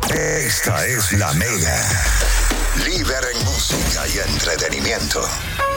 Esta es La Mega. Líder en música y entretenimiento.